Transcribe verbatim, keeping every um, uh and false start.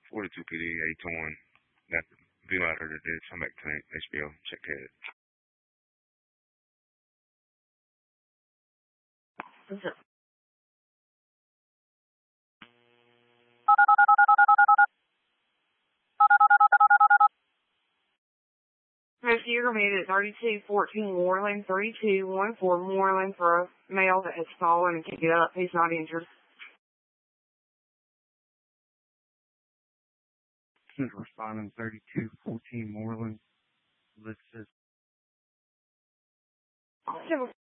forty-two P D, eight twenty-one. Got the view out of the come back to H B O. Check it. Mister Yeager made it thirty-two fourteen Moreland, thirty-two fourteen Moreland for a male that has fallen and can't get up. He's not injured. Responding thirty-two fourteen Moreland. Listed. Also,